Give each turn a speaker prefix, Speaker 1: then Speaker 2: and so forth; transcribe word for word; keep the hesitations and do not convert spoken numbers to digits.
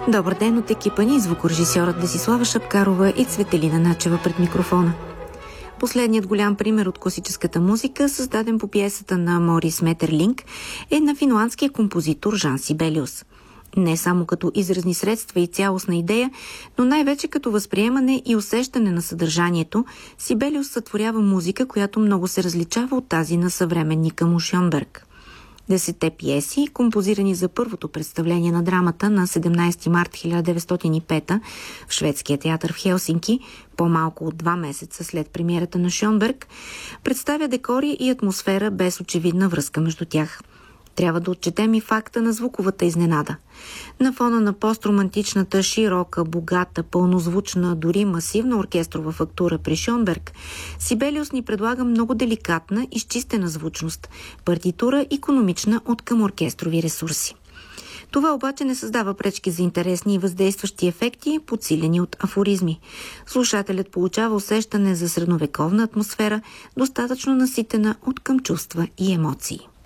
Speaker 1: Добър ден от екипа ни, звукорежисьорът Десислава Шапкарова и Цветелина Начева пред микрофона. Последният голям пример от класическата музика, създаден по пиесата на Морис Метерлинк, е на финландския композитор Жан Сибелиус. Не само като изразни средства и цялостна идея, но най-вече като възприемане и усещане на съдържанието, Сибелиус сътворява музика, която много се различава от тази на съвременника му Шьонберг. Десетте пиеси, композирани за първото представление на драмата на седемнайсети март хиляда деветстотин и пета в шведския театър в Хелсинки, по-малко от два месеца след премиерата на Шьонберг, представя декори и атмосфера без очевидна връзка между тях. Трябва да отчетем и факта на звуковата изненада. На фона на постромантичната, широка, богата, пълнозвучна, дори масивна оркестрова фактура при Шьонберг, Сибелиус ни предлага много деликатна, изчистена звучност, партитура икономична от към оркестрови ресурси. Това обаче не създава пречки за интересни и въздействащи ефекти, подсилени от афоризми. Слушателят получава усещане за средновековна атмосфера, достатъчно наситена от към чувства и емоции.